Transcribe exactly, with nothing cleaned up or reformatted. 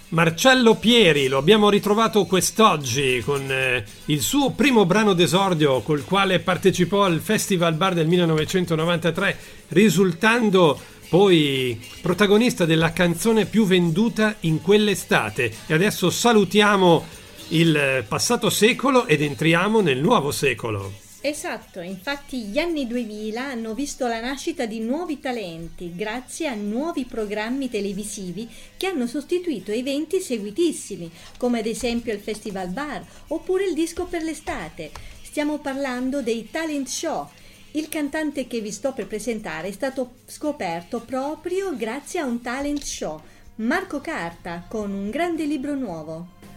Marcello Pieri lo abbiamo ritrovato quest'oggi con eh, il suo primo brano d'esordio col quale partecipò al Festival Bar del millenovecentonovantatré, risultando poi protagonista della canzone più venduta in quell'estate. E adesso salutiamo il passato secolo ed entriamo nel nuovo secolo. Esatto, infatti gli anni duemila hanno visto la nascita di nuovi talenti grazie a nuovi programmi televisivi che hanno sostituito eventi seguitissimi, come ad esempio il Festival Bar oppure il Disco per l'estate. Stiamo parlando dei talent show. Il cantante che vi sto per presentare è stato scoperto proprio grazie a un talent show, Marco Carta, con un grande libro nuovo.